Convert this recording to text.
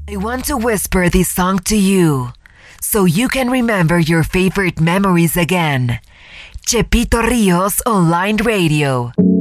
I want to whisper this song to you so you can remember your favorite memories again. Chepito Rios Online Radio.